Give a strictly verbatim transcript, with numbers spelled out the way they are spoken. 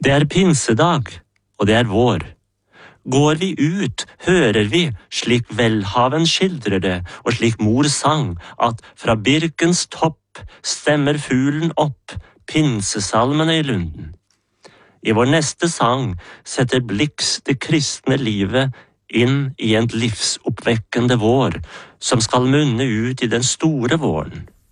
Det er pinsedag, og det er vår. Går vi ut, hører vi, slik Welhaven skildrer det, og slik mor sang, at fra birkens topp stemmer fuglen opp pinsesalmene i lunden. I vår neste sang setter Blix det kristne livet inn i en livsoppvekkende vår, som skal munne ut i den store våren.